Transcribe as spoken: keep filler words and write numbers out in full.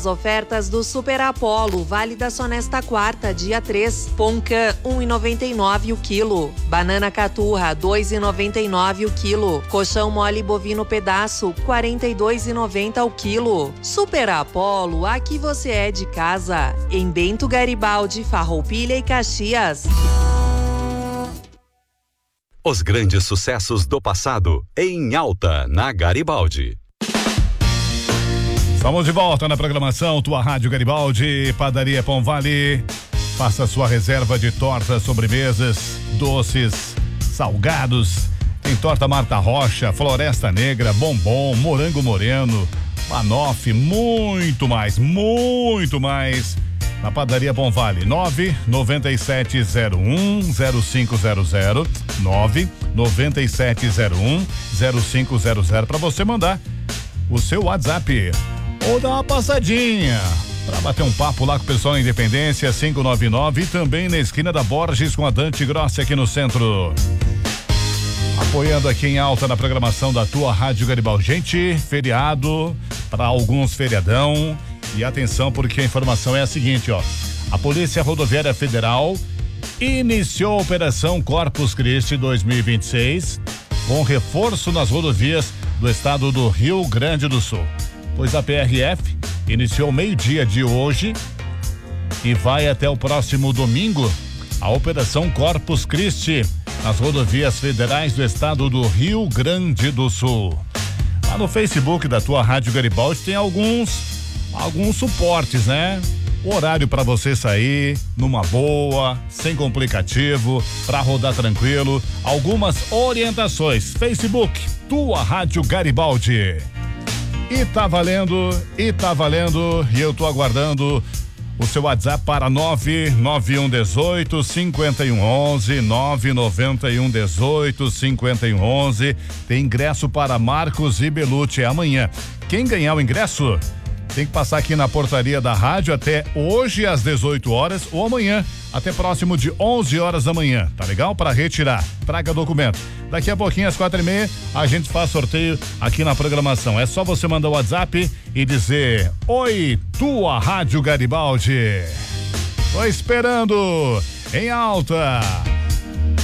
As ofertas do Super Apollo, válida só nesta quarta, dia três. Poncã, um e noventa e nove o quilo. Banana caturra, dois e noventa e nove o quilo. Colchão mole bovino pedaço, quarenta e dois e noventa o quilo. Super Apollo, aqui você é de casa. Em Bento Garibaldi, Farroupilha e Caxias. Os grandes sucessos do passado, em alta, na Garibaldi. Estamos de volta na programação Tua Rádio Garibaldi, Padaria Pão Vale. Faça sua reserva de tortas, sobremesas, doces, salgados. Tem torta Marta Rocha, Floresta Negra, bombom, morango moreno, banoffee, muito mais, muito mais. Na Padaria Pão Vale, nove nove sete zero um zero cinco zero zero, nove nove sete zero um zero cinco zero zero, para você mandar o seu WhatsApp ou dar uma passadinha para bater um papo lá com o pessoal da Independência cinco nove nove, e também na esquina da Borges com a Dante Grossi aqui no centro. Apoiando aqui em alta na programação da Tua Rádio Garibaldi. Gente, feriado, para alguns feriadão. E atenção, porque a informação é a seguinte, ó. A Polícia Rodoviária Federal iniciou a Operação Corpus Christi dois mil e vinte e seis com reforço nas rodovias do estado do Rio Grande do Sul. Pois a P R F iniciou meio-dia de hoje e vai até o próximo domingo a Operação Corpus Christi nas rodovias federais do estado do Rio Grande do Sul. Lá no Facebook da Tua Rádio Garibaldi tem alguns alguns suportes, né? O horário para você sair numa boa, sem complicativo, para rodar tranquilo, algumas orientações. Facebook, Tua Rádio Garibaldi. E tá valendo, e tá valendo, e eu tô aguardando o seu WhatsApp para nove nove um dezoito cinquenta e um onze, nove nove um dezoito cinquenta e um onze. Tem ingresso para Marcos e Belucci amanhã. Quem ganhar o ingresso tem que passar aqui na portaria da rádio até hoje às dezoito horas ou amanhã até próximo de onze horas da manhã, tá legal? Para retirar, traga documento. Daqui a pouquinho às quatro e meia a gente faz sorteio aqui na programação. É só você mandar o WhatsApp e dizer: oi, Tua Rádio Garibaldi. Tô esperando em alta.